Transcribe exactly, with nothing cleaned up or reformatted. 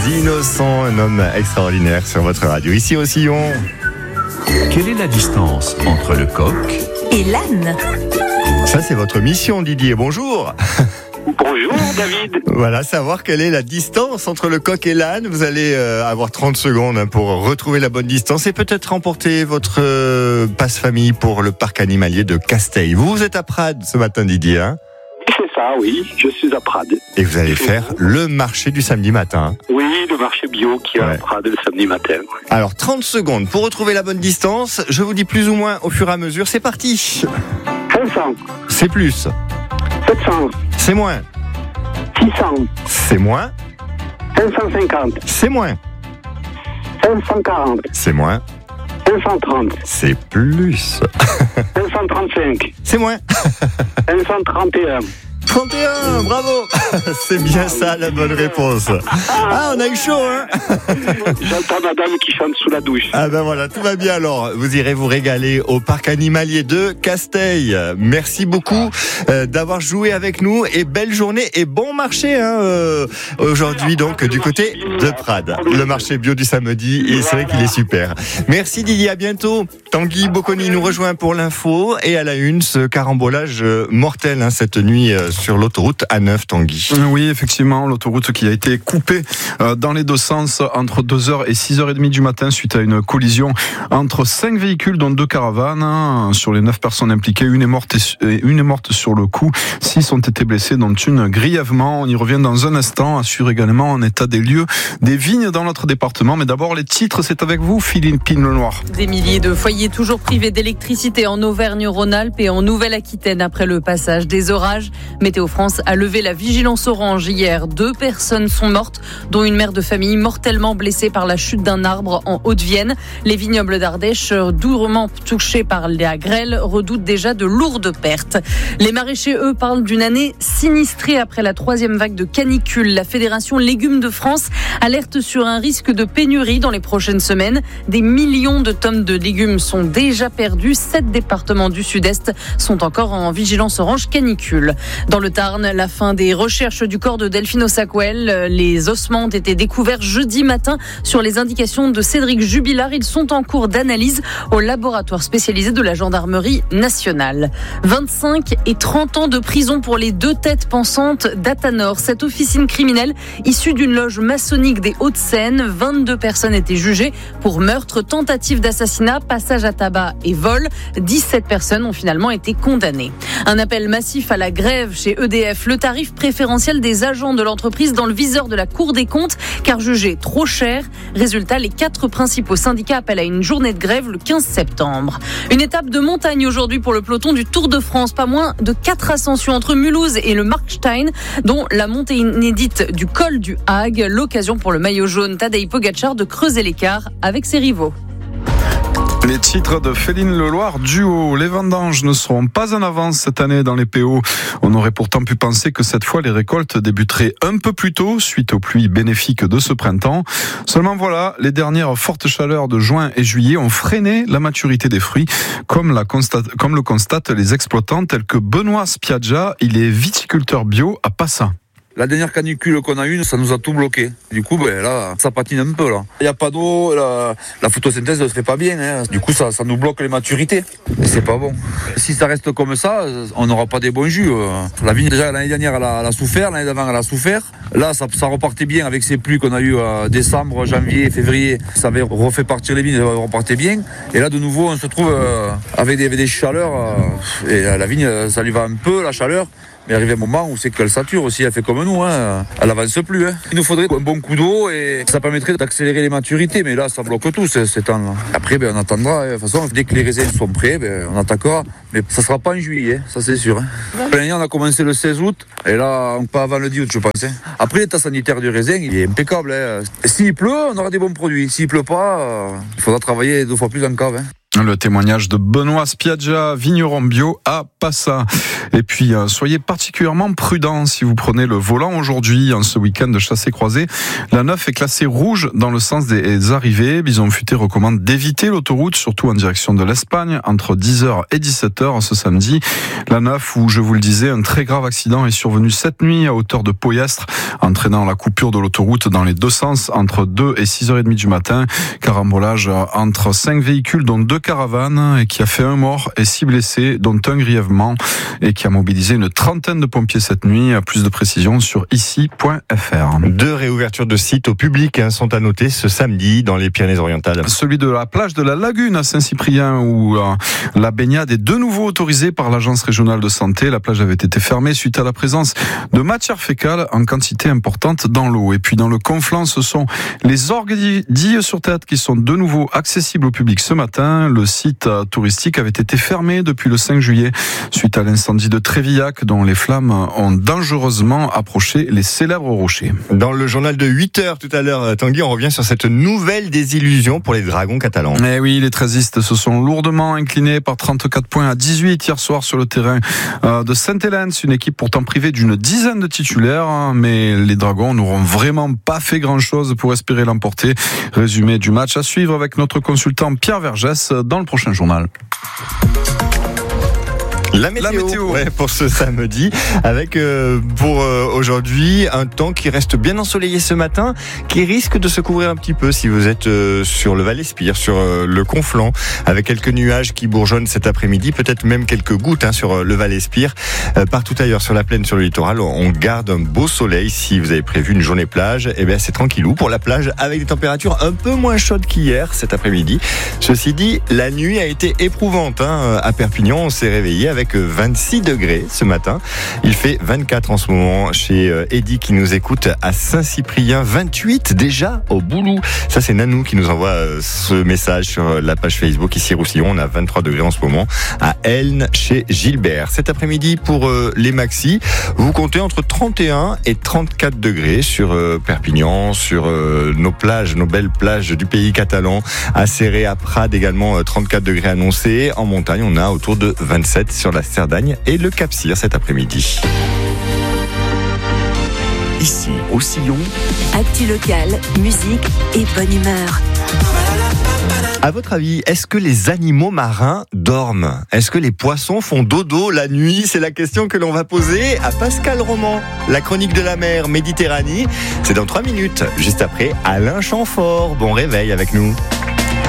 Innocents, un homme extraordinaire sur votre radio. Ici au Sillon. Quelle est la distance entre le coq et l'âne? Ça, c'est votre mission, Didier. Bonjour. Bonjour David. Voilà, savoir quelle est la distance entre le coq et l'âne. Vous allez euh, avoir trente secondes hein, pour retrouver la bonne distance et peut-être remporter votre euh, passe-famille pour le parc animalier de Casteil. Vous, vous êtes à Prades ce matin, Didier, hein? C'est ça, oui, je suis à Prades. Et vous allez faire le marché du samedi matin. Oui, le marché bio qui est Ouais. à Prades le samedi matin. Alors, trente secondes pour retrouver la bonne distance. Je vous dis plus ou moins au fur et à mesure. C'est parti. cinq cents, C'est plus. sept cents, C'est moins. six cents, C'est moins. cinq cent cinquante, C'est moins. cinq cent quarante, C'est moins. cinq cent trente, C'est plus. cinq cent trente-cinq, C'est moins. cinq cent trente et un. trente et un, bravo. C'est bien ça la bonne réponse. Ah, on a eu chaud, hein? J'entends madame qui chante sous la douche. Ah ben voilà, tout va bien alors. Vous irez vous régaler au parc animalier de Casteil. Merci beaucoup euh, d'avoir joué avec nous et belle journée et bon marché hein, euh, aujourd'hui donc du côté de Prades. Le marché bio du samedi et c'est vrai qu'il est super. Merci Didier, à bientôt. Tanguy Bocconi nous rejoint pour l'info et à la une ce carambolage euh, mortel hein, cette nuit euh, sur l'autoroute A neuf Tanguy. Oui, effectivement, l'autoroute qui a été coupée euh, dans les deux sens entre deux heures et six heures trente du matin suite à une collision entre cinq véhicules dont deux caravanes. Hein. Sur les neuf personnes impliquées, une est morte et une est morte sur le coup. Six ont été blessées, dont une grièvement. On y revient dans un instant. Assure également un état des lieux des vignes dans notre département. Mais d'abord, les titres, c'est avec vous, Philippine Lenoir. Des milliers de foyers toujours privés d'électricité en Auvergne-Rhône-Alpes et en Nouvelle-Aquitaine après le passage des orages. Météo France a levé la vigilance orange hier. Deux personnes sont mortes, dont une mère de famille mortellement blessée par la chute d'un arbre en Haute-Vienne. Les vignobles d'Ardèche, durement touchés par la grêle, redoutent déjà de lourdes pertes. Les maraîchers, eux, parlent d'une année sinistrée après la troisième vague de canicule. La Fédération Légumes de France alerte sur un risque de pénurie dans les prochaines semaines. Des millions de tonnes de légumes sont déjà perdus. Sept départements du Sud-Est sont encore en vigilance orange canicule. Dans le Tarn, la fin des recherches du corps de Delphine Ossaquel. Les ossements ont été découverts jeudi matin sur les indications de Cédric Jubilard. Ils sont en cours d'analyse au laboratoire spécialisé de la gendarmerie nationale. vingt-cinq et trente ans de prison pour les deux têtes pensantes d'Athanor. Cette officine criminelle issue d'une loge maçonnique des Hauts-de-Seine. vingt-deux personnes étaient jugées pour meurtre, tentative d'assassinat, passage à tabac et vol. dix-sept personnes ont finalement été condamnées. Un appel massif à la grève chez E D F. Le tarif préférentiel des agents de l'entreprise dans le viseur de la Cour des comptes, car jugé trop cher. Résultat, les quatre principaux syndicats appellent à une journée de grève le quinze septembre. Une étape de montagne aujourd'hui pour le peloton du Tour de France. Pas moins de quatre ascensions entre Mulhouse et le Markstein, dont la montée inédite du col du Hague. L'occasion pour le maillot jaune Tadej Pogacar de creuser l'écart avec ses rivaux. Les titres de Féline Leloir duo. Les vendanges ne seront pas en avance cette année dans les P O. On aurait pourtant pu penser que cette fois les récoltes débuteraient un peu plus tôt suite aux pluies bénéfiques de ce printemps. Seulement voilà, les dernières fortes chaleurs de juin et juillet ont freiné la maturité des fruits, comme, la constate, comme le constatent les exploitants tels que Benoît Spiaggia. Il est viticulteur bio à Passat. La dernière canicule qu'on a eue, ça nous a tout bloqué. Du coup, ben là, ça patine un peu là. Il n'y a pas d'eau, la, la photosynthèse ne se fait pas bien. Hein. Du coup, ça, ça nous bloque les maturités. Et c'est pas bon. Si ça reste comme ça, on n'aura pas des bons jus. La vigne, déjà, l'année dernière, elle a, elle a souffert. L'année d'avant, elle a souffert. Là, ça, ça repartait bien avec ces pluies qu'on a eues en décembre, janvier, février. Ça avait refait partir les vignes, ça repartait bien. Et là, de nouveau, on se trouve euh, avec, des, avec des chaleurs. Euh, et la vigne, ça lui va un peu, la chaleur. Mais arrivé un moment où c'est qu'elle sature aussi, elle fait comme nous, hein. Elle avance plus. Hein. Il nous faudrait un bon coup d'eau et ça permettrait d'accélérer les maturités, mais là ça bloque tout ces, ces temps-là. Après ben, on attendra, hein. De toute façon dès que les raisins sont prêts, ben, on attaquera, mais ça sera pas en juillet, ça c'est sûr. Hein. L'année on a commencé le seize août et là pas avant le dix août je pense. Hein. Après l'état sanitaire du raisin il est impeccable. Hein. S'il pleut on aura des bons produits, s'il pleut pas, euh, il faudra travailler deux fois plus en cave. Hein. Le témoignage de Benoît Spiaggia, vigneron bio à Passa. Et puis, euh, soyez particulièrement prudents si vous prenez le volant aujourd'hui, en ce week-end de chassé-croisé. La neuf est classée rouge dans le sens des arrivées. Bison Futé recommande d'éviter l'autoroute, surtout en direction de l'Espagne, entre dix heures et dix-sept heures ce samedi. La neuf, où je vous le disais, un très grave accident est survenu cette nuit à hauteur de Poyestre, entraînant la coupure de l'autoroute dans les deux sens entre deux et six heures trente du matin. Carambolage entre cinq véhicules, dont deux caravanes, et qui a fait un mort et six blessés, dont un grièvement, et qui a mobilisé une trentaine de pompiers cette nuit. Plus de précisions sur ici point f r. Deux réouvertures de sites au public hein, sont à noter ce samedi dans les Pyrénées-Orientales. Celui de la plage de la Lagune à Saint-Cyprien, où euh, la baignade est de nouveau autorisée par l'Agence régionale de santé. La plage avait été fermée suite à la présence de matière fécale en quantité importante dans l'eau. Et puis dans le Conflans, ce sont les orgues d'Ille sur Tête qui sont de nouveau accessibles au public ce matin. Le site touristique avait été fermé depuis le cinq juillet suite à l'incendie de Trévillac, dont les flammes ont dangereusement approché les célèbres rochers. Dans le journal de huit heures tout à l'heure, Tanguy, on revient sur cette nouvelle désillusion pour les Dragons catalans. Eh oui, les treiziistes se sont lourdement inclinés par trente-quatre points à dix-huit hier soir sur le terrain de Sainte-Hélène. C'est une équipe pourtant privée d'une dizaine de titulaires, mais les Dragons n'auront vraiment pas fait grand-chose pour espérer l'emporter. Résumé du match à suivre avec notre consultant Pierre Vergès dans le prochain journal. La météo, La météo. Ouais, pour ce samedi, avec euh, pour euh, aujourd'hui un temps qui reste bien ensoleillé ce matin, qui risque de se couvrir un petit peu si vous êtes euh, sur le Val-Espire, sur euh, le Conflans, avec quelques nuages qui bourgeonnent cet après-midi, peut-être même quelques gouttes hein, sur euh, le Val-Espire. Euh, partout ailleurs sur la plaine, sur le littoral, on garde un beau soleil. Si vous avez prévu une journée plage, eh bien c'est tranquillou pour la plage, avec des températures un peu moins chaudes qu'hier cet après-midi. Ceci dit, la nuit a été éprouvante hein. À Perpignan, on s'est réveillé avec vingt-six degrés ce matin. Il fait vingt-quatre en ce moment chez Eddy qui nous écoute à Saint-Cyprien, vingt-huit déjà au Boulou. Ça c'est Nanou qui nous envoie ce message sur la page Facebook ici Roussillon. On a vingt-trois degrés en ce moment à Elne chez Gilbert. Cet après-midi pour les maxis, vous comptez entre trente et un et trente-quatre degrés sur Perpignan, sur nos plages, nos belles plages du pays catalan, à Serré, à Prades également trente-quatre degrés annoncés. En montagne, on a autour de vingt-sept sur la Cerdagne et le Cap-Cyr cet après-midi. Ici, au Sillon, actu locale, musique et bonne humeur. À votre avis, est-ce que les animaux marins dorment ? Est-ce que les poissons font dodo la nuit ? C'est la question que l'on va poser à Pascal Roman. La chronique de la mer Méditerranée, c'est dans trois minutes, juste après Alain Chamfort. Bon réveil avec nous.